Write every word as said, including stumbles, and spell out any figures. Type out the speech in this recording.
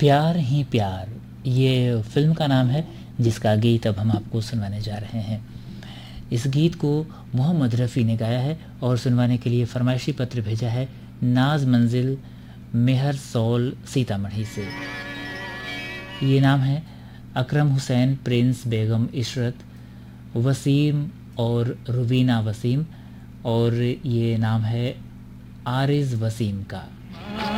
प्यार ही प्यार, ये फिल्म का नाम है जिसका गीत अब हम आपको सुनवाने जा रहे हैं। इस गीत को मोहम्मद रफ़ी ने गाया है और सुनवाने के लिए फरमाइशी पत्र भेजा है नाज मंजिल मेहर सौल सीतामढ़ी से। ये नाम है अकरम हुसैन, प्रिंस, बेगम इशरत, वसीम और रुबीना वसीम, और ये नाम है आरिज़ वसीम का।